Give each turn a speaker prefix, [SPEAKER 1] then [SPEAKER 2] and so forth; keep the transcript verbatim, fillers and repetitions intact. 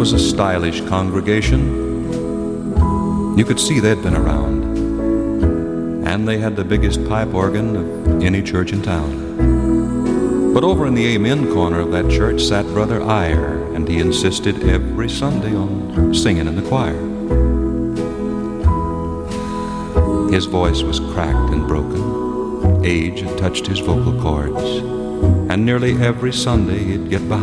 [SPEAKER 1] was a stylish congregation. You could see they'd been around. And they had the biggest pipe organ of any church in town. But over in the amen corner of that church sat Brother Iyer, and he insisted every Sunday on singing in the choir. His voice was cracked and broken. Age had touched his vocal cords, and nearly every Sunday he'd get behind